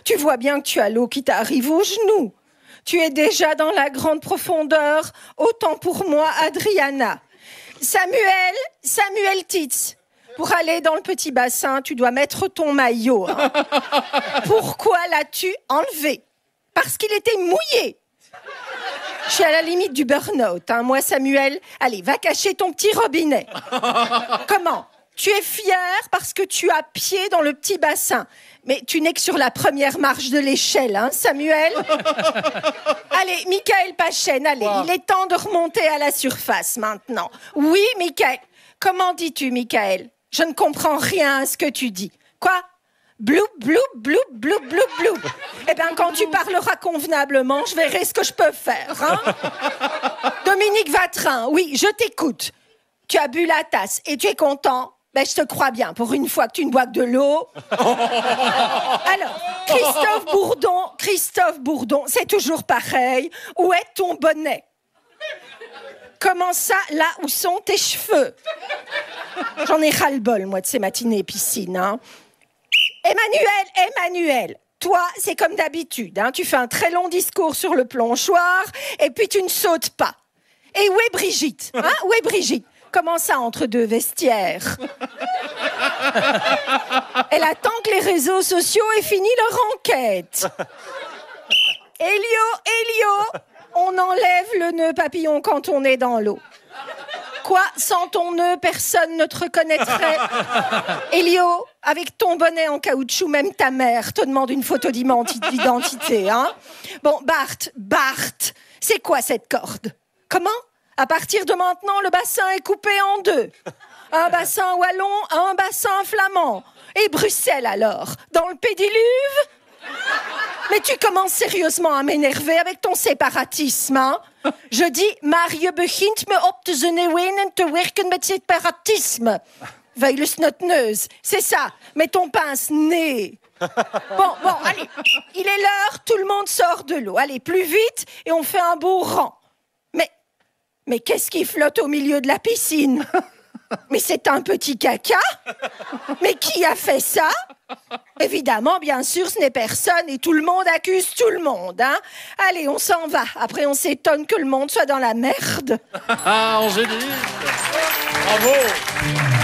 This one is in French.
Tu vois bien que tu as l'eau qui t'arrive aux genoux. Tu es déjà dans la grande profondeur, autant pour moi, Adriana. Samuel Titz, pour aller dans le petit bassin, tu dois mettre ton maillot. Hein. Pourquoi l'as-tu enlevé? Parce qu'il était mouillé. Je suis à la limite du burn-out. Hein. Moi, Samuel, allez, va cacher ton petit robinet. Comment? Tu es fier parce que tu as pied dans le petit bassin. Mais tu n'es que sur la première marche de l'échelle, hein, Samuel? Allez, Michael Pachen, allez, il est temps de remonter à la surface maintenant. Oui, Michael. Comment dis-tu, Michael? Je ne comprends rien à ce que tu dis. Quoi? Bloup, bloup, bloup, bloup, bloup, bloup. Eh bien, quand tu parleras convenablement, je verrai ce que je peux faire. Hein? Dominique Vatrin, oui, je t'écoute. Tu as bu la tasse et tu es content? Ben, je te crois bien, pour une fois que tu ne bois que de l'eau. Alors, Christophe Bourdon, c'est toujours pareil. Où est ton bonnet? Comment ça, là où sont tes cheveux? J'en ai ras-le-bol, moi, de ces matinées piscine. Hein. Emmanuel, toi, c'est comme d'habitude. Hein, tu fais un très long discours sur le plongeoir et puis tu ne sautes pas. Et où est Brigitte? Hein, où est Brigitte? Comment ça, entre deux vestiaires? Elle attend que les réseaux sociaux aient fini leur enquête. Elio, on enlève le nœud papillon quand on est dans l'eau. Quoi? Sans ton nœud, personne ne te reconnaîtrait. Elio, avec ton bonnet en caoutchouc, même ta mère te demande une photo d'identité. Hein? Bon, Bart, c'est quoi cette corde? Comment? À partir de maintenant, le bassin est coupé en deux. Un bassin wallon, un bassin flamand. Et Bruxelles, alors? Dans le pédiluve? Mais tu commences sérieusement à m'énerver avec ton séparatisme, hein? Je dis, maar je begint me op te zenuwen te werken met séparatisme. Veille snotneuse, c'est ça, mets ton pince-nez. Bon, allez, il est l'heure, tout le monde sort de l'eau. Allez, plus vite, et on fait un beau rang. Mais qu'est-ce qui flotte au milieu de la piscine? Mais c'est un petit caca? Mais qui a fait ça? Évidemment, bien sûr, ce n'est personne et tout le monde accuse tout le monde. Hein? Allez, on s'en va. Après, on s'étonne que le monde soit dans la merde. Angélique! Bravo!